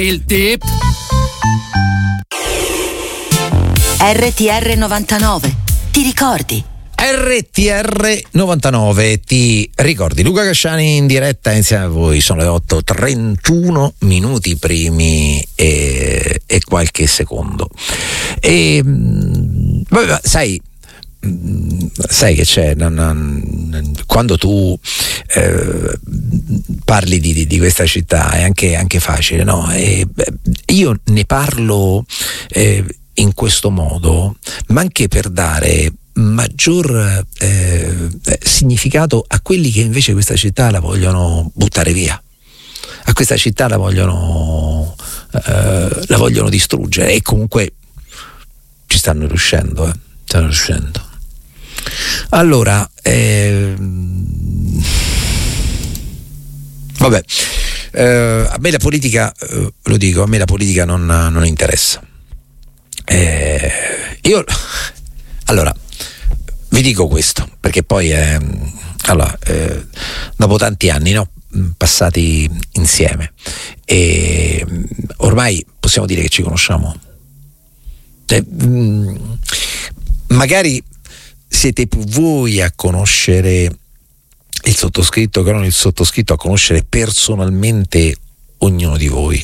Il tip RTR 99, ti ricordi? RTR 99, ti ricordi? Luca Casciani in diretta insieme a voi, sono le 8:31 minuti primi e qualche secondo. E vabbè, sai che c'è, quando tu parli di questa città è anche facile, no? Io ne parlo in questo modo, ma anche per dare maggior significato a quelli che invece questa città la vogliono buttare via, a questa città la vogliono distruggere, e comunque ci stanno riuscendo. Allora, vabbè, a me la politica, lo dico, a me la politica non interessa. Io allora vi dico questo perché poi dopo tanti anni, no, passati insieme, e ormai possiamo dire che ci conosciamo. Magari siete più voi a conoscere il sottoscritto che non il sottoscritto a conoscere personalmente ognuno di voi.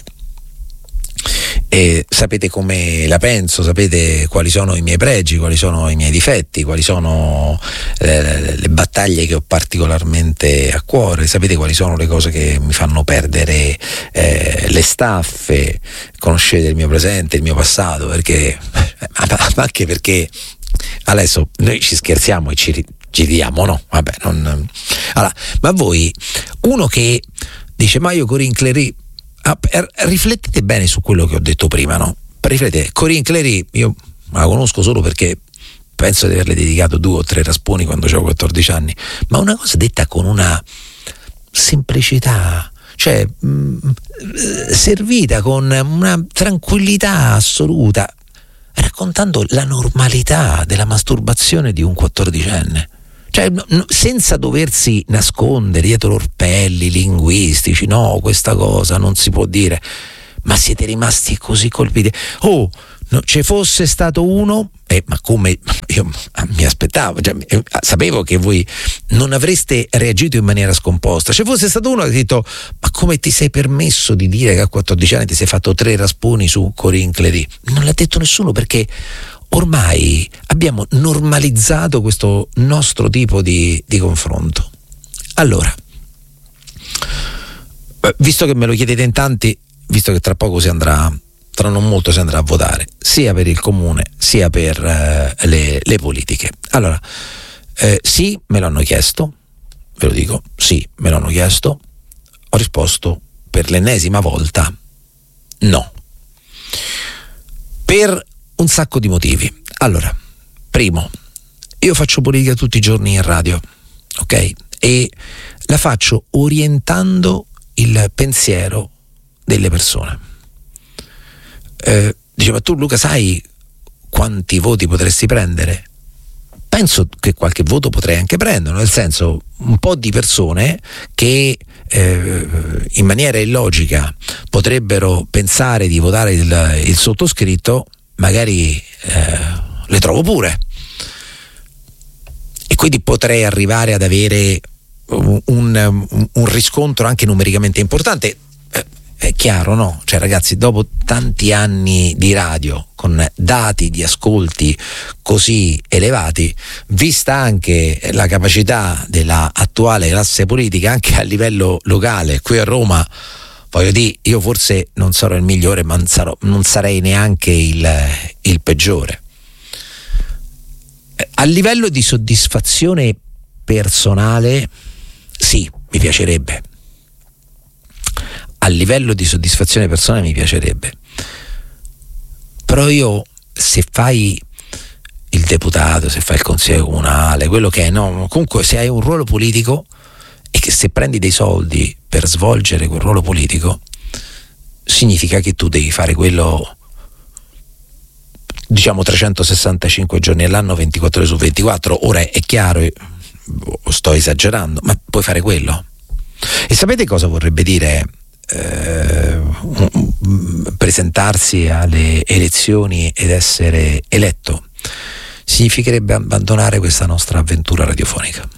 E sapete come la penso, sapete quali sono i miei pregi, quali sono i miei difetti, quali sono le battaglie che ho particolarmente a cuore, sapete quali sono le cose che mi fanno perdere le staffe, conoscete il mio presente, il mio passato, perché ma anche perché adesso noi ci scherziamo e ci ridiamo, no? Vabbè, allora, ma voi, uno che dice ma io Corinne Clery, riflettete bene su quello che ho detto prima, no? Riflettete, Corinne Clery io la conosco solo perché penso di averle dedicato 2 o 3 rasponi quando avevo 14 anni, ma una cosa detta con una semplicità, cioè servita con una tranquillità assoluta, raccontando la normalità della masturbazione di un 14enne. Cioè, senza doversi nascondere dietro orpelli linguistici, no, questa cosa non si può dire, ma siete rimasti così colpiti. Oh, no, ci fosse stato uno, ma come io mi aspettavo, cioè, sapevo che voi non avreste reagito in maniera scomposta. Ci fosse stato uno che ha detto ma come ti sei permesso di dire che a 14 anni ti sei fatto 3 rasponi su Corinne Clery? Non l'ha detto nessuno, perché ormai abbiamo normalizzato questo nostro tipo di confronto. Allora, visto che me lo chiedete in tanti, visto che tra non molto si andrà a votare, sia per il comune sia per le politiche. Allora, sì, me l'hanno chiesto, ve lo dico, sì, me l'hanno chiesto, ho risposto per l'ennesima volta no. Per un sacco di motivi. Allora, primo, io faccio politica tutti i giorni in radio, ok? E la faccio orientando il pensiero delle persone. Dice, ma tu Luca sai quanti voti potresti prendere? Penso che qualche voto potrei anche prendere, nel senso, un po' di persone che in maniera illogica potrebbero pensare di votare il sottoscritto, magari le trovo pure, e quindi potrei arrivare ad avere un riscontro anche numericamente importante. È chiaro, no? Cioè, ragazzi, dopo tanti anni di radio con dati di ascolti così elevati, vista anche la capacità della attuale classe politica anche a livello locale qui a Roma, voglio dire, io forse non sarò il migliore, ma non sarei neanche il peggiore. A livello di soddisfazione personale, sì, mi piacerebbe. A livello di soddisfazione personale mi piacerebbe. Però io, se fai il deputato, se fai il consigliere comunale, quello che è, no, comunque se hai un ruolo politico e che se prendi dei soldi per svolgere quel ruolo politico, significa che tu devi fare quello, diciamo, 365 giorni all'anno, 24 ore su 24. Ora è chiaro, sto esagerando, ma puoi fare quello. E sapete cosa vorrebbe dire presentarsi alle elezioni ed essere eletto significherebbe abbandonare questa nostra avventura radiofonica,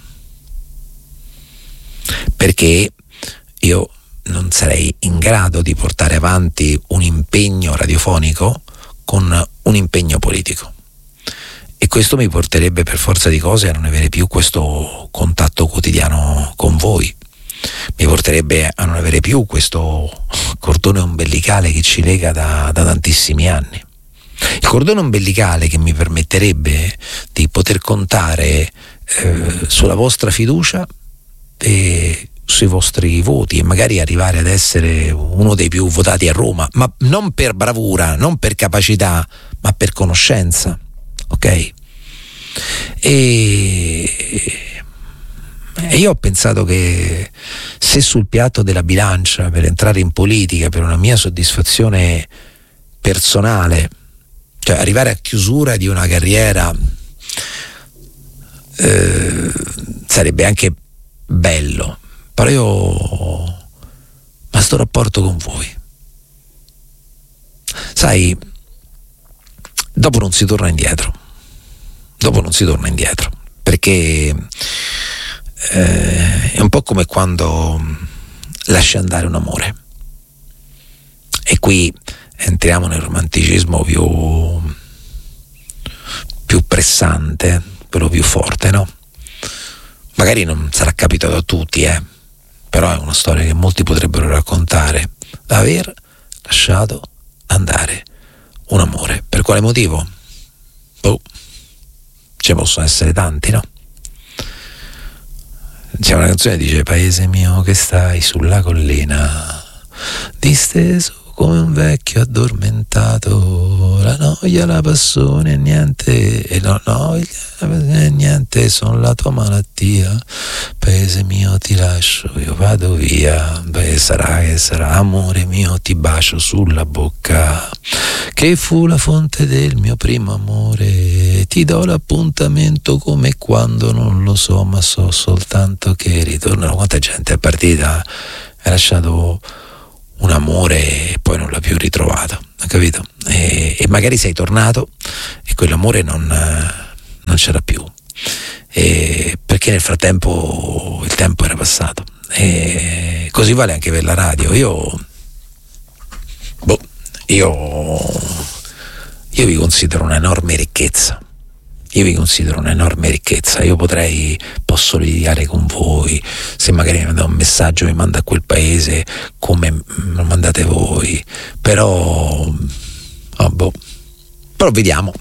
perché io non sarei in grado di portare avanti un impegno radiofonico con un impegno politico, e questo mi porterebbe per forza di cose a non avere più questo contatto quotidiano con voi, mi porterebbe a non avere più questo cordone ombelicale che ci lega da tantissimi anni, il cordone ombelicale che mi permetterebbe di poter contare sulla vostra fiducia e sui vostri voti, e magari arrivare ad essere uno dei più votati a Roma, ma non per bravura, non per capacità, ma per conoscenza, ok? E io ho pensato che se sul piatto della bilancia, per entrare in politica, per una mia soddisfazione personale, cioè arrivare a chiusura di una carriera, sarebbe anche bello, però io sto rapporto con voi, sai, dopo non si torna indietro, perché è un po' come quando lasci andare un amore, e qui entriamo nel romanticismo più pressante, quello più forte, no? Magari non sarà capitato a tutti, però è una storia che molti potrebbero raccontare, aver lasciato andare un amore. Per quale motivo? Ce possono essere tanti, no? C'è una canzone che dice: paese mio che stai sulla collina, disteso come un vecchio addormentato, la noia, la passione, niente, e no, niente, sono la tua malattia, paese mio ti lascio, io vado via, beh, sarà che sarà, amore mio ti bacio sulla bocca, che fu la fonte del mio primo amore, ti do l'appuntamento come quando non lo so, ma so soltanto che ritornerò. Quanta gente è partita, ha lasciato un amore e poi non l'ha più ritrovato, capito? E magari sei tornato e quell'amore non c'era più, perché nel frattempo il tempo era passato, e così vale anche per la radio. Io vi considero un'enorme ricchezza. Io posso litigare con voi, se magari mi manda un messaggio, mi manda a quel paese come lo mandate voi, però vediamo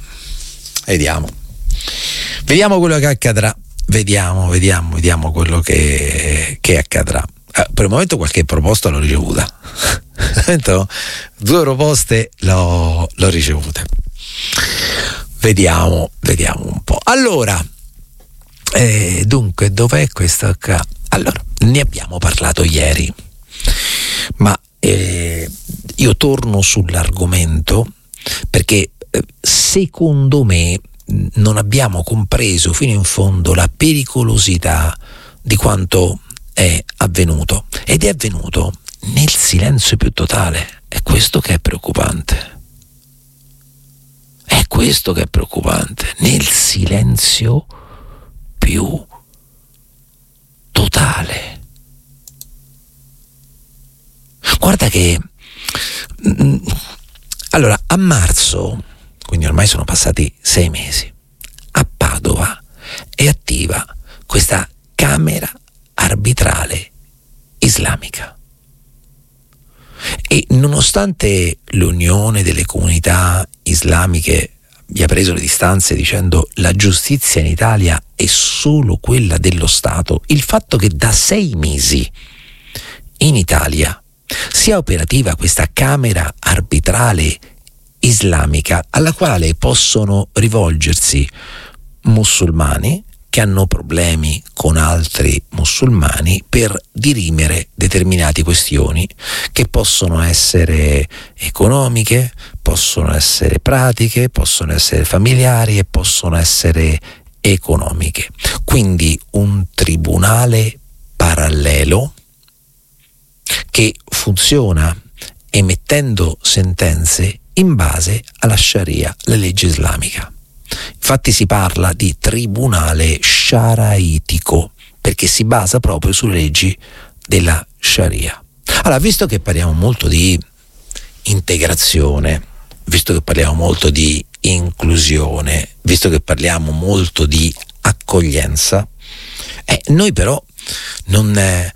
quello che accadrà, vediamo quello che accadrà. Per il momento qualche proposta l'ho ricevuta. 2 proposte l'ho ricevute. Vediamo un po'. Allora, dunque, dov'è questa qua? Allora, ne abbiamo parlato ieri, ma io torno sull'argomento perché secondo me non abbiamo compreso fino in fondo la pericolosità di quanto è avvenuto, ed è avvenuto nel silenzio più totale. È questo che è preoccupante. Nel silenzio più totale. Guarda che allora, a marzo, quindi ormai sono passati 6 mesi, a Padova è attiva questa Camera arbitrale islamica, e nonostante l'Unione delle Comunità Islamiche abbia preso le distanze dicendo la giustizia in Italia è solo quella dello Stato, il fatto che da 6 mesi in Italia sia operativa questa Camera arbitrale islamica alla quale possono rivolgersi musulmani che hanno problemi con altri musulmani per dirimere determinate questioni che possono essere economiche, possono essere pratiche, possono essere familiari e possono essere economiche. Quindi un tribunale parallelo che funziona emettendo sentenze in base alla Sharia, la legge islamica. Infatti si parla di tribunale sharaitico, perché si basa proprio sulle leggi della Sharia. Allora, visto che parliamo molto di integrazione, visto che parliamo molto di inclusione, visto che parliamo molto di accoglienza, noi però non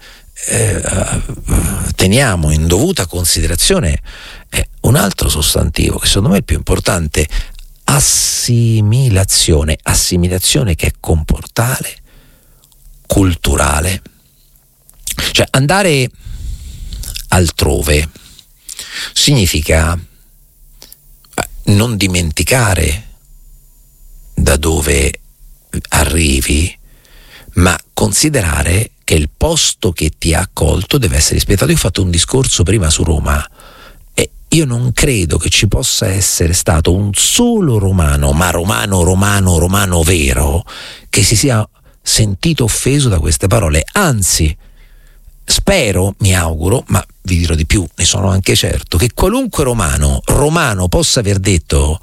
teniamo in dovuta considerazione un altro sostantivo che secondo me è il più importante: assimilazione che è comportale, culturale. Cioè, andare altrove significa non dimenticare da dove arrivi, ma considerare che il posto che ti ha accolto deve essere rispettato. Io ho fatto un discorso prima su Roma e io non credo che ci possa essere stato un solo romano, ma romano vero, che si sia sentito offeso da queste parole. Anzi, spero, mi auguro, ma vi dirò di più, ne sono anche certo, che qualunque romano possa aver detto: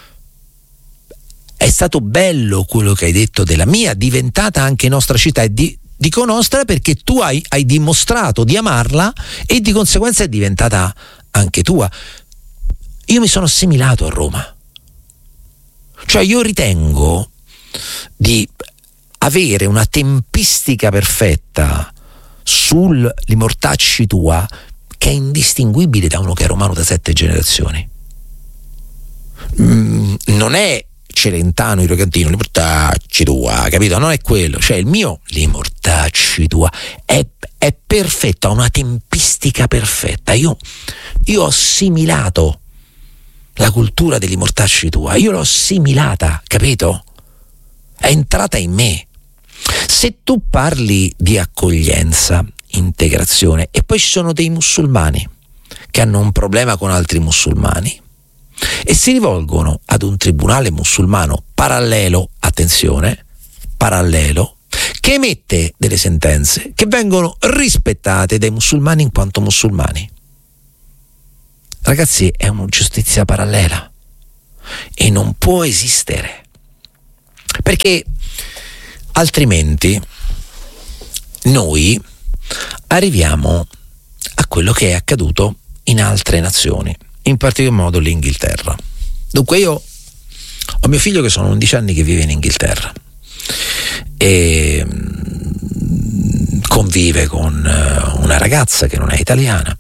è stato bello quello che hai detto della mia, diventata anche nostra città, e dico nostra perché tu hai dimostrato di amarla e di conseguenza è diventata anche tua. Io mi sono assimilato a Roma, cioè io ritengo di avere una tempistica perfetta sul"li mortacci tua", che è indistinguibile da uno che è romano da 7 generazioni. Non è Celentano, Irocantino, "li mortacci tua", capito? Non è quello, cioè il mio "li mortacci tua" è perfetto, ha una tempistica perfetta. Io ho assimilato la cultura degli mortacci tua, io l'ho assimilata, capito? È entrata in me. Se tu parli di accoglienza, integrazione, e poi ci sono dei musulmani che hanno un problema con altri musulmani e si rivolgono ad un tribunale musulmano parallelo, attenzione, parallelo, che emette delle sentenze che vengono rispettate dai musulmani in quanto musulmani. Ragazzi, è una giustizia parallela e non può esistere, perché altrimenti noi arriviamo a quello che è accaduto in altre nazioni, in particolar modo l'Inghilterra. Dunque, io ho mio figlio che sono 11 anni che vive in Inghilterra e convive con una ragazza che non è italiana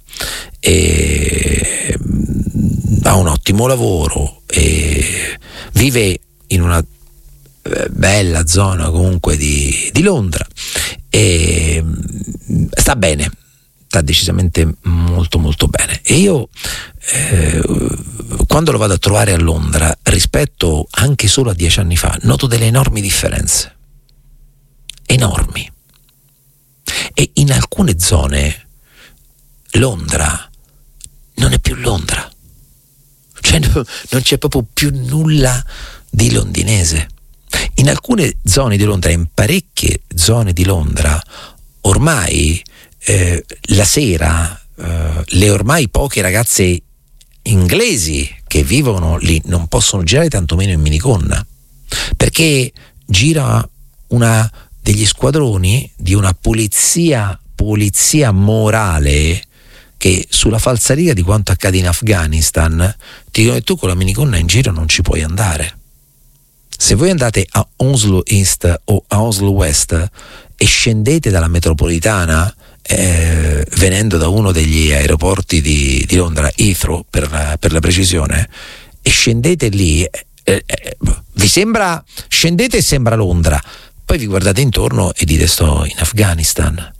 e ha un ottimo lavoro e vive in una bella zona comunque di Londra e sta bene, sta decisamente molto molto bene. E io quando lo vado a trovare a Londra rispetto anche solo a 10 anni fa noto delle enormi differenze, enormi, e in alcune zone Londra non è più Londra, cioè non c'è proprio più nulla di londinese. In alcune zone di Londra, in parecchie zone di Londra, ormai la sera le ormai poche ragazze inglesi che vivono lì non possono girare tantomeno in minigonna, perché gira una degli squadroni di una polizia morale che, sulla falsariga di quanto accade in Afghanistan, ti dicono che tu con la minigonna in giro non ci puoi andare. Se voi andate a Hounslow East o a Hounslow West e scendete dalla metropolitana venendo da uno degli aeroporti di Londra, Heathrow per la precisione, e scendete lì, vi sembra, scendete e sembra Londra, poi vi guardate intorno e dite sto in Afghanistan.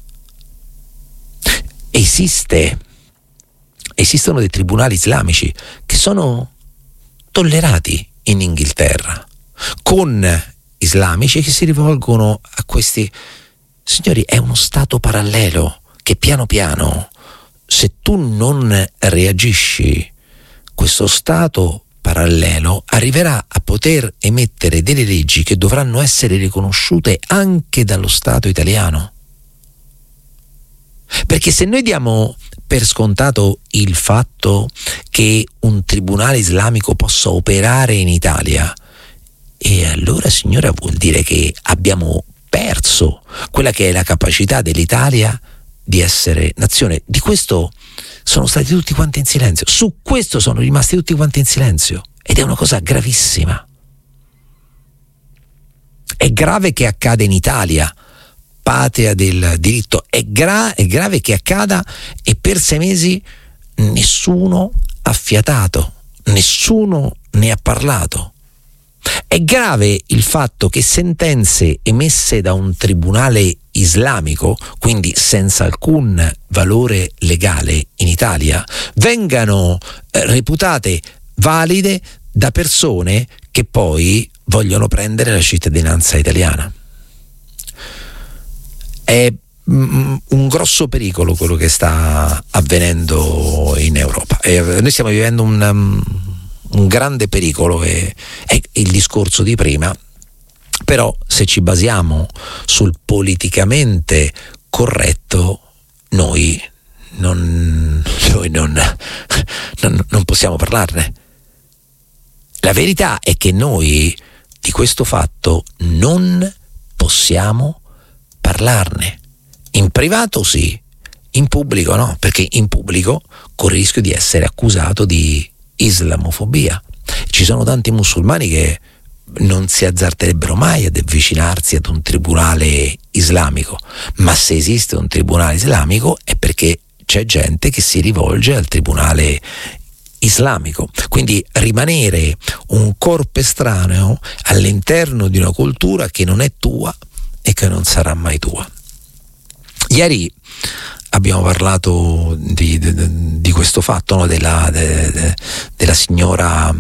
Esistono dei tribunali islamici che sono tollerati in Inghilterra, con islamici che si rivolgono a questi signori. È uno stato parallelo che piano piano, se tu non reagisci, questo stato parallelo arriverà a poter emettere delle leggi che dovranno essere riconosciute anche dallo Stato italiano. Perché se noi diamo per scontato il fatto che un tribunale islamico possa operare in Italia, e allora, signora, vuol dire che abbiamo perso quella che è la capacità dell'Italia di essere nazione. Di questo sono stati tutti quanti in silenzio, su questo sono rimasti tutti quanti in silenzio, ed è una cosa gravissima. È grave che accada in Italia, patria del diritto, è grave che accada e per 6 mesi nessuno ha fiatato, nessuno ne ha parlato. È grave il fatto che sentenze emesse da un tribunale islamico, quindi senza alcun valore legale in Italia, vengano reputate valide da persone che poi vogliono prendere la cittadinanza italiana. È un grosso pericolo quello che sta avvenendo in Europa. Noi stiamo vivendo un grande pericolo, è il discorso di prima, però se ci basiamo sul politicamente corretto noi non possiamo parlarne. La verità è che noi di questo fatto non possiamo parlarne. In privato sì, in pubblico no, perché in pubblico corre il rischio di essere accusato di islamofobia. Ci sono tanti musulmani che non si azzarderebbero mai ad avvicinarsi ad un tribunale islamico, ma se esiste un tribunale islamico è perché c'è gente che si rivolge al tribunale islamico. Quindi rimanere un corpo estraneo all'interno di una cultura che non è tua e che non sarà mai tua. Ieri abbiamo parlato di questo fatto, no? della signora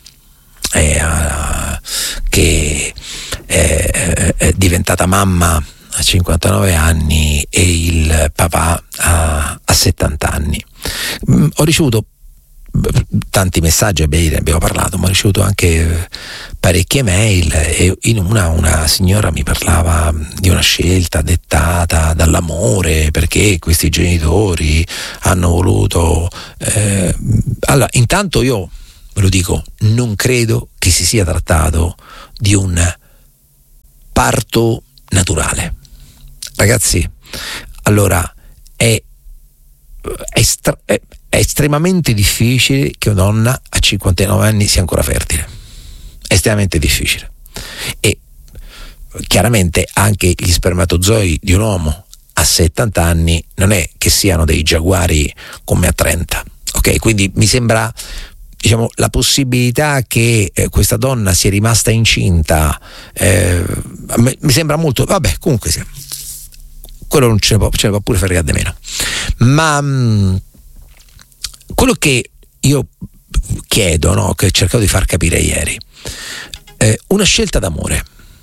che è diventata mamma a 59 anni e il papà a 70 anni. Ho ricevuto tanti messaggi, abbiamo parlato, ma ho ricevuto anche parecchie mail e in una signora mi parlava di una scelta dettata dall'amore, perché questi genitori hanno voluto allora, intanto io ve lo dico, non credo che si sia trattato di un parto naturale, ragazzi. Allora è estremamente difficile che una donna a 59 anni sia ancora fertile, estremamente difficile, e chiaramente anche gli spermatozoi di un uomo a 70 anni non è che siano dei giaguari come a 30, ok? Quindi mi sembra, diciamo, la possibilità che questa donna sia rimasta incinta mi sembra molto, vabbè, comunque sia, quello non ce ne può pure fregare di meno, ma quello che io chiedo, no, che ho cercato di far capire ieri, una scelta d'amore,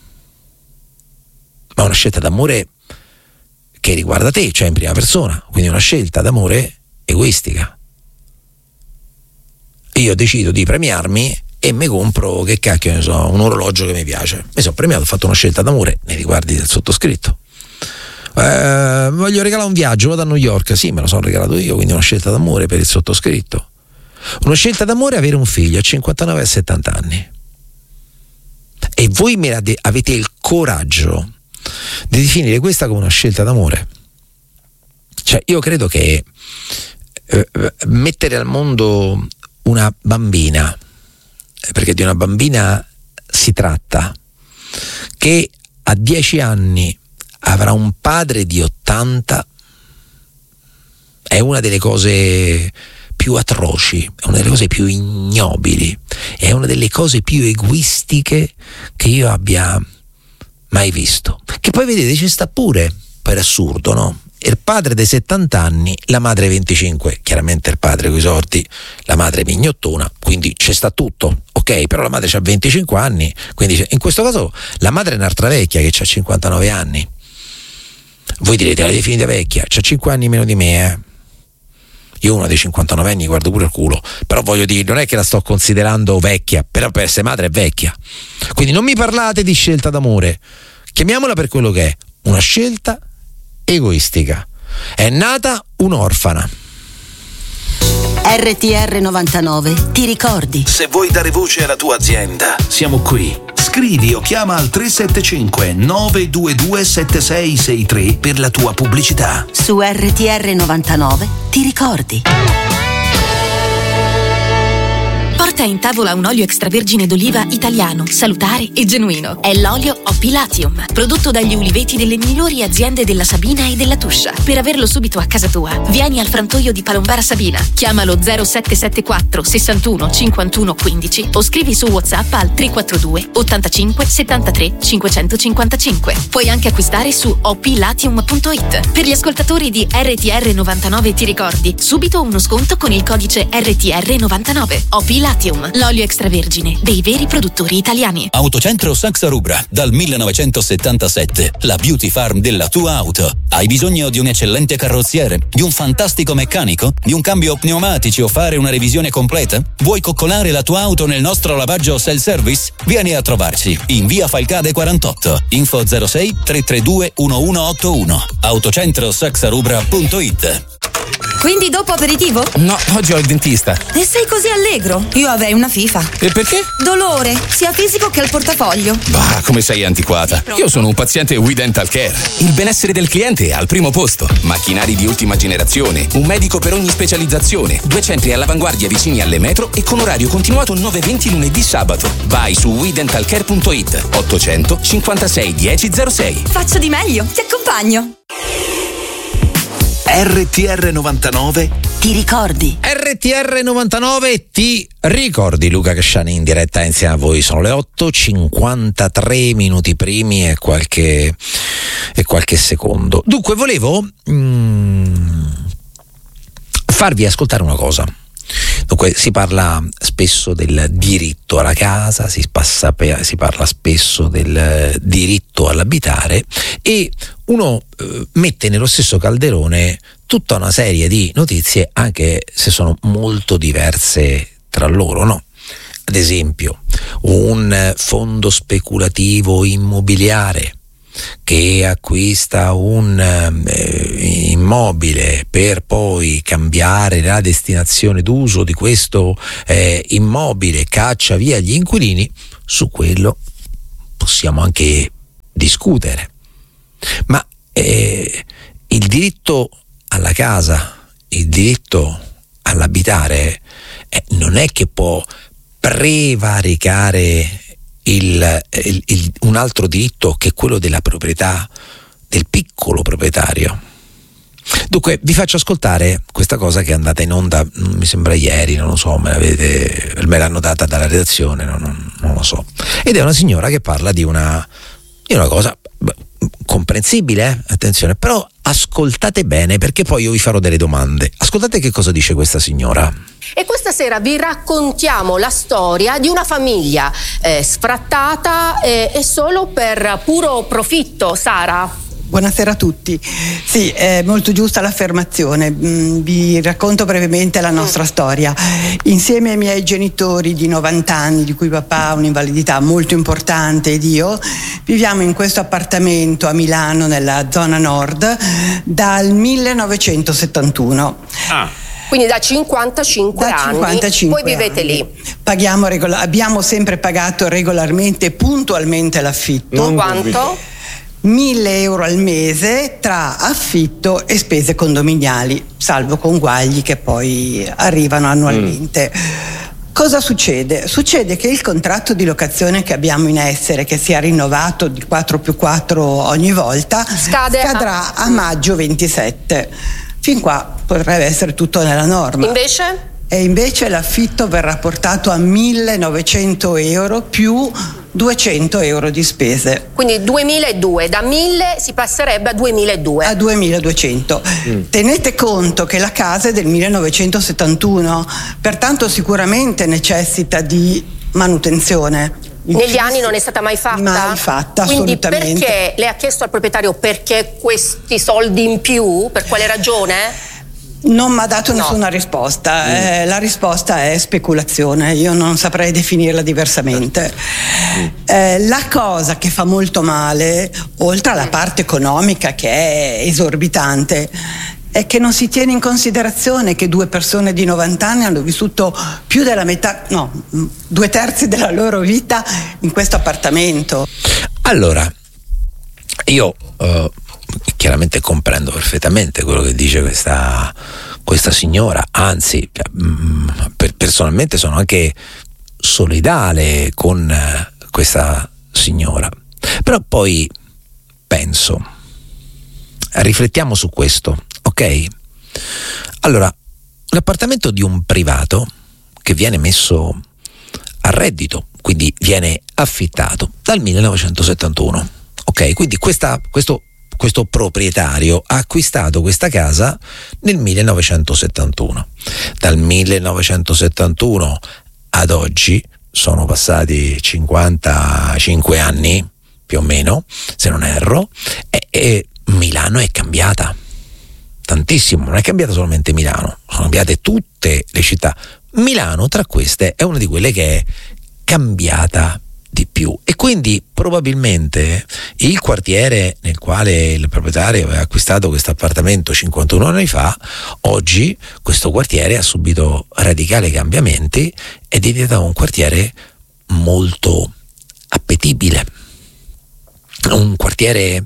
ma una scelta d'amore che riguarda te, cioè in prima persona, quindi una scelta d'amore egoistica. Io decido di premiarmi e mi compro, che cacchio ne so, un orologio che mi piace, mi sono premiato, ho fatto una scelta d'amore nei riguardi del sottoscritto. Voglio regalare un viaggio, vado a New York, sì, me lo sono regalato io, quindi una scelta d'amore per il sottoscritto. Una scelta d'amore è avere un figlio a 59 e 70 anni, e voi avete il coraggio di definire questa come una scelta d'amore. Cioè, io credo che mettere al mondo una bambina, perché di una bambina si tratta, che a 10 anni avrà un padre di 80, è una delle cose più atroci, è una delle cose più ignobili, è una delle cose più egoistiche che io abbia mai visto. Che poi vedete, ci sta pure, per assurdo, no? Il padre dei 70 anni, la madre 25, chiaramente il padre coi sordi, la madre pignottona, quindi ci sta tutto, ok? Però la madre c'ha 25 anni, quindi in questo caso la madre è un'altra vecchia che c'ha 59 anni. Voi direte, la definita vecchia, c'ha 5 anni meno di me, Io uno dei 59 anni guardo pure il culo, però voglio dire, non è che la sto considerando vecchia, però per essere madre è vecchia. Quindi non mi parlate di scelta d'amore, chiamiamola per quello che è, una scelta egoistica. è nata un'orfana. RTR 99, ti ricordi? Se vuoi dare voce alla tua azienda, siamo qui. Scrivi o chiama al 375 922 7663 per la tua pubblicità. Su RTR 99, ti ricordi? Porta in tavola un olio extravergine d'oliva italiano, salutare e genuino. È l'olio Opilatium, prodotto dagli uliveti delle migliori aziende della Sabina e della Tuscia. Per averlo subito a casa tua, vieni al frantoio di Palombara Sabina. Chiamalo 0774 61 51 15 o scrivi su WhatsApp al 342 85 73 555. Puoi anche acquistare su opilatium.it. Per gli ascoltatori di RTR 99 ti ricordi, subito uno sconto con il codice RTR 99. Opilatium, l'olio extravergine dei veri produttori italiani. Autocentro Saxa Rubra, dal 1977, la beauty farm della tua auto. Hai bisogno di un eccellente carrozziere, di un fantastico meccanico, di un cambio pneumatici o fare una revisione completa? Vuoi coccolare la tua auto nel nostro lavaggio self-service? Vieni a trovarci in via Falcade 48, info 06 332 1181, autocentrosaxarubra.it. Quindi dopo aperitivo? No, oggi ho il dentista. E sei così allegro? Io avrei una FIFA. E perché? Dolore, sia fisico che al portafoglio. Bah, come sei antiquata. Io sono un paziente We Dental Care. Il benessere del cliente è al primo posto. Macchinari di ultima generazione, un medico per ogni specializzazione, 2 centri all'avanguardia vicini alle metro e con orario continuato 9-20 lunedì sabato. Vai su WeDentalCare.it 800 56 1006. Faccio di meglio, ti accompagno. RTR 99 ti ricordi? RTR 99 ti ricordi. Luca Casciani in diretta insieme a voi. Sono le 8:53 minuti primi e qualche secondo. Dunque volevo farvi ascoltare una cosa. Dunque si parla spesso del diritto alla casa, si parla spesso del diritto all'abitare e uno mette nello stesso calderone tutta una serie di notizie, anche se sono molto diverse tra loro, no? Ad esempio, un fondo speculativo immobiliare che acquista un immobile per poi cambiare la destinazione d'uso di questo immobile, caccia via gli inquilini. Su quello possiamo anche discutere, ma il diritto alla casa, il diritto all'abitare non è che può prevaricare un altro diritto, che è quello della proprietà del piccolo proprietario. Dunque vi faccio ascoltare questa cosa che è andata in onda, mi sembra ieri, non lo so, me l'hanno data dalla redazione, non lo so, ed è una signora che parla di una cosa comprensibile, attenzione, però ascoltate bene, perché poi io vi farò delle domande. Ascoltate che cosa dice questa signora. E questa sera vi raccontiamo la storia di una famiglia sfrattata e solo per puro profitto. Sara? Buonasera a tutti. Sì, è molto giusta l'affermazione. Vi racconto brevemente la nostra storia. Insieme ai miei genitori di 90 anni, di cui papà ha un'invalidità molto importante, ed io, viviamo in questo appartamento a Milano, nella zona nord, dal 1971. Quindi da 55 anni, voi vivete lì. Abbiamo sempre pagato regolarmente, puntualmente l'affitto. Quanto? 1.000 euro al mese tra affitto e spese condominiali, salvo conguagli che poi arrivano annualmente. Cosa succede? Succede che il contratto di locazione che abbiamo in essere, che sia rinnovato di 4+4 ogni volta, scadrà a maggio 27. Fin qua potrebbe essere tutto nella norma. Invece? E invece l'affitto verrà portato a 1.900 euro più 200 euro di spese. Quindi 2.200, da 1.000 si passerebbe a 2.200. A 2.200. Tenete conto che la casa è del 1971, pertanto sicuramente necessita di manutenzione. Negli anni non è stata mai fatta? Mai fatta, quindi assolutamente. Quindi perché lei ha chiesto al proprietario perché questi soldi in più? Per quale ragione? Non mi ha dato nessuna risposta. La risposta è speculazione, io non saprei definirla diversamente. La cosa che fa molto male, oltre alla parte economica che è esorbitante, è che non si tiene in considerazione che 2 persone di 90 anni hanno vissuto più della metà, 2/3 della loro vita in questo appartamento. Allora, io chiaramente comprendo perfettamente quello che dice questa signora, anzi personalmente sono anche solidale con questa signora, però poi penso, riflettiamo su questo, ok? Allora, l'appartamento di un privato che viene messo a reddito, quindi viene affittato dal 1971, ok? Quindi questo proprietario ha acquistato questa casa nel 1971. Dal 1971 ad oggi sono passati 55 anni, più o meno, se non erro, e Milano è cambiata tantissimo. Non è cambiata solamente Milano, sono cambiate tutte le città. Milano, tra queste, è una di quelle che è cambiata di più, e quindi probabilmente il quartiere nel quale il proprietario aveva acquistato questo appartamento 51 anni fa, oggi questo quartiere ha subito radicali cambiamenti ed è diventato un quartiere molto appetibile, un quartiere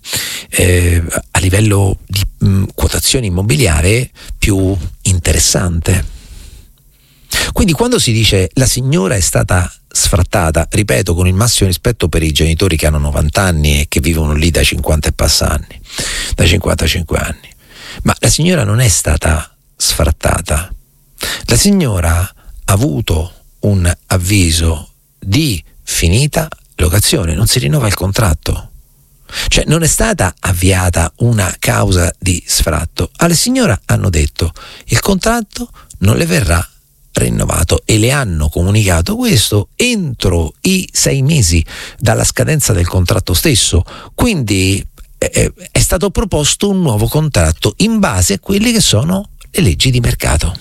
a livello di quotazione immobiliare più interessante. Quindi quando si dice la signora è stata sfrattata, ripeto, con il massimo rispetto per i genitori che hanno 90 anni e che vivono lì da 50 e passa anni, da 55 anni, ma la signora non è stata sfrattata. La signora ha avuto un avviso di finita locazione, non si rinnova il contratto. Cioè non è stata avviata una causa di sfratto. Alla signora hanno detto il contratto non le verrà rinnovato e le hanno comunicato questo entro i 6 mesi dalla scadenza del contratto stesso. Quindi è stato proposto un nuovo contratto in base a quelle che sono le leggi di mercato.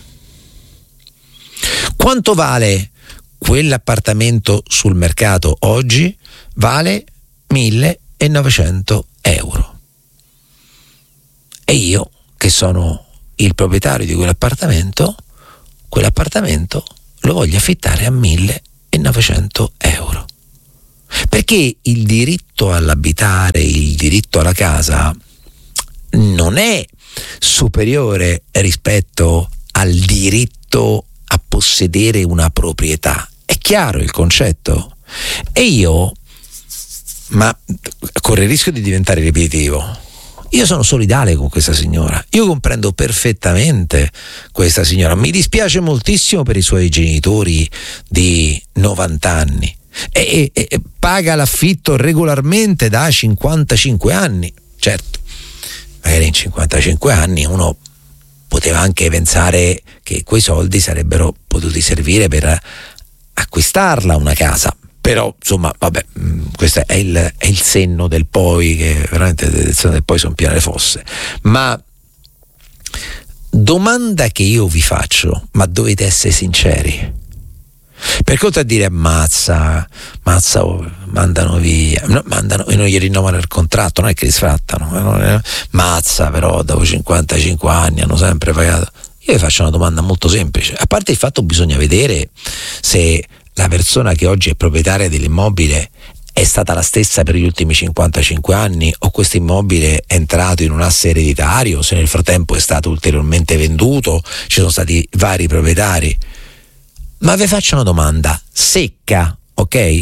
Quanto vale quell'appartamento sul mercato oggi? Vale 1.900 euro. E io, che sono il proprietario di quell'appartamento lo voglio affittare a 1.900 euro. Perché il diritto all'abitare, il diritto alla casa non è superiore rispetto al diritto a possedere una proprietà. È chiaro il concetto? E io, ma corre il rischio di diventare ripetitivo, io sono solidale con questa signora, io comprendo perfettamente questa signora, mi dispiace moltissimo per i suoi genitori di 90 anni e paga l'affitto regolarmente da 55 anni. Certo, magari in 55 anni uno poteva anche pensare che quei soldi sarebbero potuti servire per acquistarla una casa. Però insomma, vabbè, questo è il senno del poi, che veramente le senno del poi sono piene le fosse. Ma domanda che io vi faccio, ma dovete essere sinceri, perché oltre a dire ammazza, mandano via, mandano e non gli rinnovano il contratto, non è che li sfrattano, mazza, però dopo 55 anni hanno sempre pagato. Io vi faccio una domanda molto semplice, a parte il fatto bisogna vedere se la persona che oggi è proprietaria dell'immobile è stata la stessa per gli ultimi 55 anni o questo immobile è entrato in un asse ereditario, se nel frattempo è stato ulteriormente venduto, ci sono stati vari proprietari. Ma vi faccio una domanda secca, ok?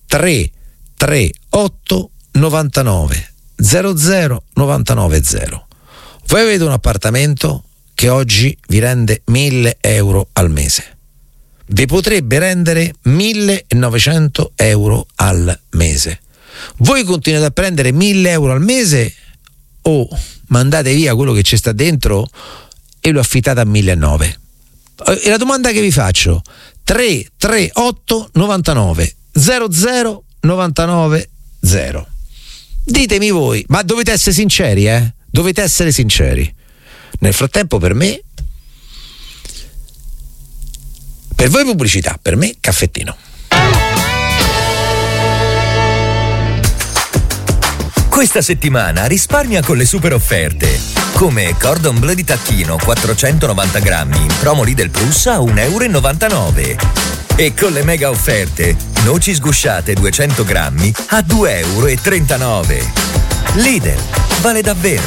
338 99 00 99 0. Voi avete un appartamento che oggi vi rende 1.000 euro al mese. Vi potrebbe rendere 1.900 euro al mese. Voi continuate a prendere 1.000 euro al mese o mandate via quello che ci sta dentro e lo affittate a 1.900? E la domanda che vi faccio: 338 99 00 99 0. Ditemi voi, ma dovete essere sinceri, dovete essere sinceri. Nel frattempo per me Per voi pubblicità, per me caffettino. Questa settimana risparmia con le super offerte. Come Cordon Bleu di tacchino 490 grammi in promo Lidl Plus a €1,99. E con le mega offerte, noci sgusciate 200 grammi a €2,39. Lidl, vale davvero.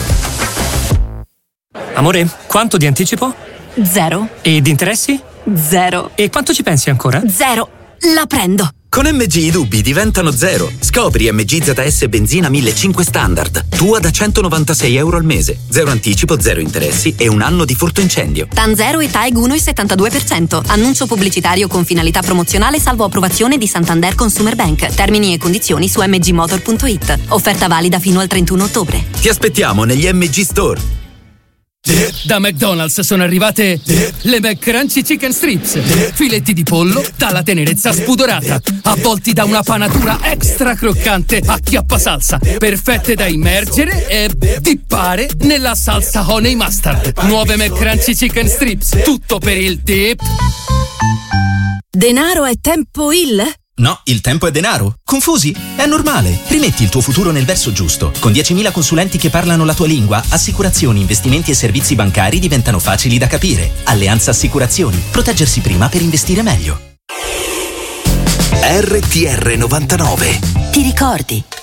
Amore, quanto di anticipo? 0. E di interessi? 0. E quanto ci pensi ancora? 0. La prendo. Con MG i dubbi diventano 0. Scopri MG ZS benzina 1500 standard. Tua da €196 al mese. 0 anticipo, 0 interessi e 1 anno di furto incendio. TAN 0 e TAEG 1,72%. Annuncio pubblicitario con finalità promozionale salvo approvazione di Santander Consumer Bank. Termini e condizioni su mgmotor.it. Offerta valida fino al 31 ottobre. Ti aspettiamo negli MG Store. Da McDonald's sono arrivate le McCrunchy Chicken Strips, filetti di pollo dalla tenerezza spudorata, avvolti da una panatura extra croccante a chiappasalsa, perfette da immergere e dippare nella salsa honey mustard. Nuove McCrunchy Chicken Strips, tutto per il dip. Denaro è tempo il? No, il tempo è denaro. Confusi? È normale. Rimetti il tuo futuro nel verso giusto. Con 10.000 consulenti che parlano la tua lingua, assicurazioni, investimenti e servizi bancari diventano facili da capire. Alleanza Assicurazioni. Proteggersi prima per investire meglio. RTR 99. Ti ricordi?